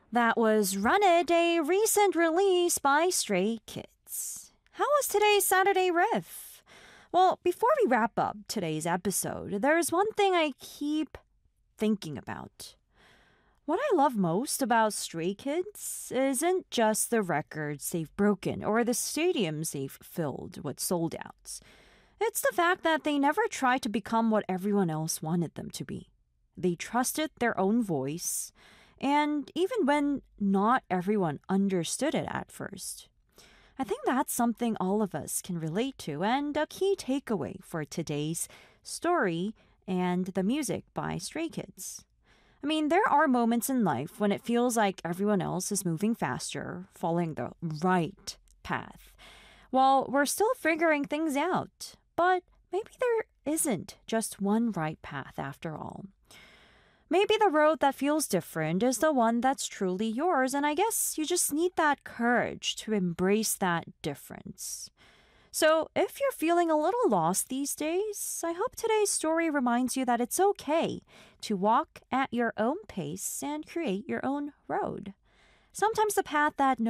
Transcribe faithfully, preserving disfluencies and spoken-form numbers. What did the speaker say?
That was Run It, a recent release by Stray Kids. How was today's Saturday Riff? Well, before we wrap up today's episode, there's one thing I keep thinking about. What I love most about Stray Kids isn't just the records they've broken or the stadiums they've filled with sold outs. It's the fact that they never tried to become what everyone else wanted them to be. They trusted their own voice, and even when not everyone understood it at first. I think that's something all of us can relate to and a key takeaway for today's story and the music by Stray Kids. I mean, there are moments in life when it feels like everyone else is moving faster, following the right path, while we're still figuring things out. But maybe there isn't just one right path after all. Maybe the road that feels different is the one that's truly yours, and I guess you just need that courage to embrace that difference. So, if you're feeling a little lost these days, I hope today's story reminds you that it's okay to walk at your own pace and create your own road. Sometimes the path that